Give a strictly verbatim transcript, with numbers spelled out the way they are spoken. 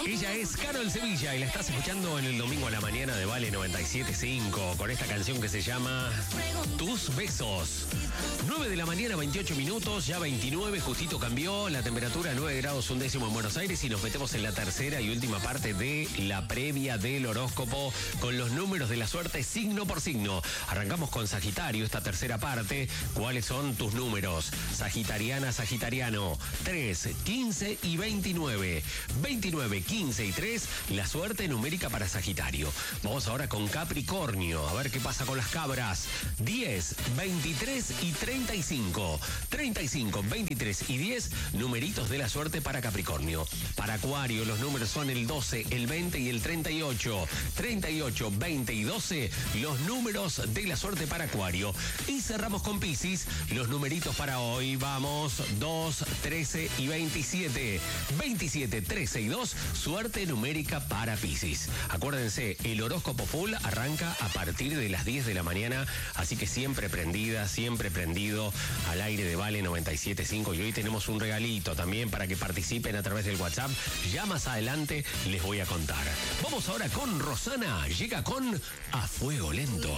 Ella es Karol Sevilla y la estás escuchando en el domingo a la mañana de Vale noventa y siete punto cinco con esta canción que se llama Tus Besos. nueve de la mañana, veintiocho minutos, ya veintinueve, justito cambió la temperatura, nueve grados un décimo en Buenos Aires y nos metemos en la tercera y última parte de la previa del horóscopo con los números de la suerte signo por signo. Arrancamos con Sagitario, esta tercera parte. ¿Cuáles son tus números? Sagitariana, Sagitariano, tres, quince y veintinueve. veintinueve, quince y tres, la suerte numérica para Sagitario. Vamos ahora con Capricornio, a ver qué pasa con las cabras. diez, veintitrés y treinta y cinco. treinta y cinco, veintitrés y diez, numeritos de la suerte para Capricornio. Para Acuario, los números son el doce, el veinte y el treinta y ocho. treinta y ocho, veinte y doce, los números de la suerte para Acuario. Y cerramos con Piscis, los numeritos para hoy. Vamos, dos, trece y veintisiete. veintisiete, trece y dos, suerte numérica para Piscis. Acuérdense, el horóscopo full arranca a partir de las diez de la mañana, así que siempre prendida, siempre prendido al aire de Vale noventa y siete punto cinco. Y hoy tenemos un regalito también para que participen a través del WhatsApp. Ya más adelante les voy a contar. Vamos ahora con Rosana, llega con A Fuego Lento.